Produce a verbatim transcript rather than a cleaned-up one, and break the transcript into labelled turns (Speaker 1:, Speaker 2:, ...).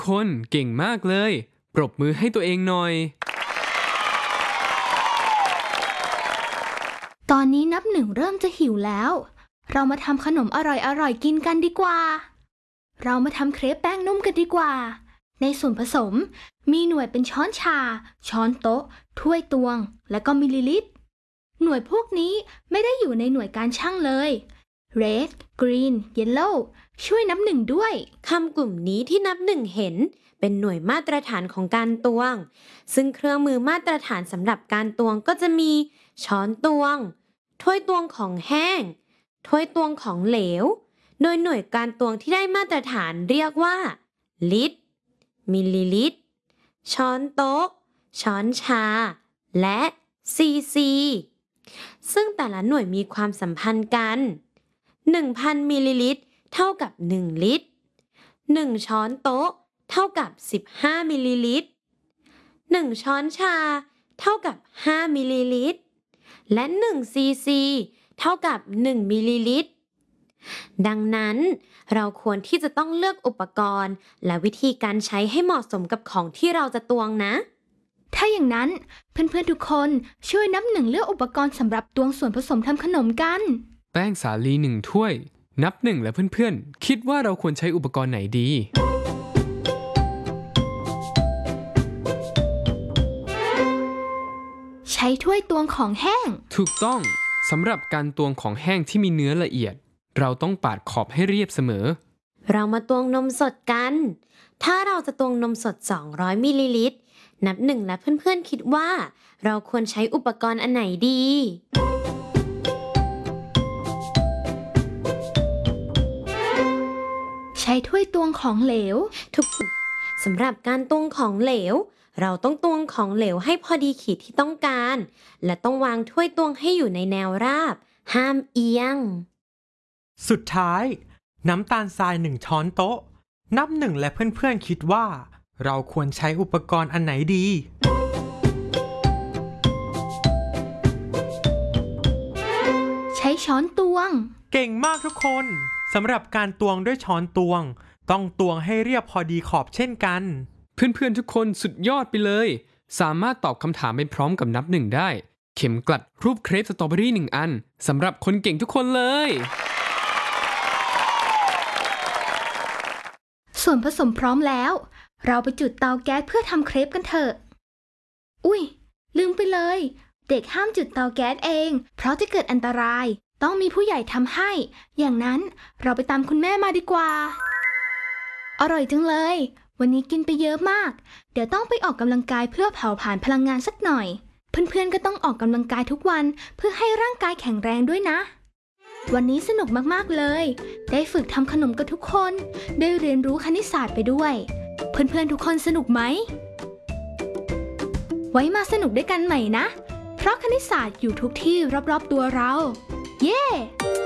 Speaker 1: คนเก่งมากเลยปรบมือให้ตัวเองหน่อย
Speaker 2: ตอนนี้นับหนึ่งเริ่มจะหิวแล้วเรามาทำขนมอร่อยๆกินกันดีกว่าเรามาทำเครปแป้งนุ่มกันดีกว่าในส่วนผสมมีหน่วยเป็นช้อนชาช้อนโต๊ะถ้วยตวงและก็มิลลิลิตรหน่วยพวกนี้ไม่ได้อยู่ในหน่วยการชั่งเลย Red Green Yellow ช่วยนับหนึ่งด้วย
Speaker 3: คำกลุ่มนี้ที่นับหนึ่งเห็นเป็นหน่วยมาตรฐานของการตวงซึ่งเครื่องมือมาตรฐานสำหรับการตวงก็จะมีช้อนตวงถ้วยตวงของแห้งถ้วยตวงของเหลวโดยหน่วยการตวงที่ได้มาตรฐานเรียกว่าลิตรมิลลิลิตรช้อนโต๊ะช้อนชาและซีซีซึ่งแต่ละหน่วยมีความสัมพันธ์กัน หนึ่งพัน มิลลิลิตรเท่ากับหนึ่งลิตรหนึ่งช้อนโต๊ะเท่ากับสิบห้ามิลลิลิตรหนึ่งช้อนชาเท่ากับห้ามิลลิลิตรและหนึ่งซีซีเท่ากับหนึ่งมิลลิลิตรดังนั้นเราควรที่จะต้องเลือกอุปกรณ์และวิธีการใช้ให้เหมาะสมกับของที่เราจะตวงนะ
Speaker 2: ถ้าอย่างนั้นเพื่อนๆทุกคนช่วยนับหนึ่งเลือกอุปกรณ์สำหรับตวงส่วนผสมทำขนมกัน
Speaker 1: แป้งสาลีหนึ่งถ้วยนับหนึ่งและเพื่อนๆคิดว่าเราควรใช้อุปกรณ์ไหนดี
Speaker 2: ใช้ถ้วยตวงของแห้ง
Speaker 1: ถูกต้องสำหรับการตวงของแห้งที่มีเนื้อละเอียดเราต้องปาดขอบให้เรียบเสมอ
Speaker 3: เรามาตวงนมสดกันถ้าเราจะตวงนมสดสองร้อยมิลลิลิตรนับหนึ่งและเพื่อนๆคิดว่าเราควรใช้อุปกรณ์อันไหนดี
Speaker 2: ใช้ถ้วยตวงของเหลว
Speaker 3: ถูกสำหรับการตวงของเหลวเราต้องตวงของเหลวให้พอดีขีดที่ต้องการและต้องวางถ้วยตวงให้อยู่ในแนวราบห้ามเอียง
Speaker 4: สุดท้ายน้ำตาลทรายหนึ่งช้อนโต๊ะนับหนึ่งและเพื่อนๆคิดว่าเราควรใช้อุปกรณ์อันไหนดี
Speaker 2: ใช้ช้อนตวง
Speaker 4: เก่งมากทุกคนสำหรับการตวงด้วยช้อนตวงต้องตวงให้เรียบพอดีขอบเช่นกัน
Speaker 1: เพื่อนๆทุกคนสุดยอดไปเลยสามารถตอบคำถามไปพร้อมกับนับหนึ่งได้เข็มกลัดรูปเครปสตรอเบอรี่หนึ่งอันสำหรับคนเก่งทุกคนเลย
Speaker 2: ส่วนผสมพร้อมแล้วเราไปจุดเตาแก๊สเพื่อทำเครปกันเถอะอุ้ยลืมไปเลยเด็กห้ามจุดเตาแก๊สเองเพราะจะเกิดอันตรายต้องมีผู้ใหญ่ทำให้อย่างนั้นเราไปตามคุณแม่มาดีกว่าอร่อยจังเลยวันนี้กินไปเยอะมากเดี๋ยวต้องไปออกกำลังกายเพื่อเผาผลาญพลังงานสักหน่อยเพื่อนๆก็ต้องออกกำลังกายทุกวันเพื่อให้ร่างกายแข็งแรงด้วยนะวันนี้สนุกมากๆเลยได้ฝึกทำขนมกับทุกคนได้เรียนรู้คณิตศาสตร์ไปด้วยเพื่อนๆทุกคนสนุกไหมไว้มาสนุกด้วยกันใหม่นะเพราะคณิตศาสตร์อยู่ทุกที่รอบๆตัวเราเย้ yeah!